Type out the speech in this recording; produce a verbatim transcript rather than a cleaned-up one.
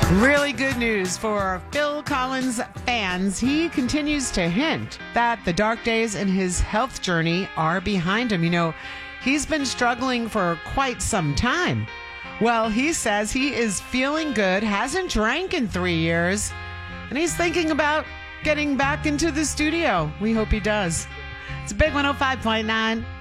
Really good news for Phil Collins fans. He continues to hint that the dark days in his health journey are behind him. You know, he's been struggling for quite some time. Well, he says he is feeling good, hasn't drank in three years, and he's thinking about getting back into the studio. We hope he does. It's a big one oh five point nine.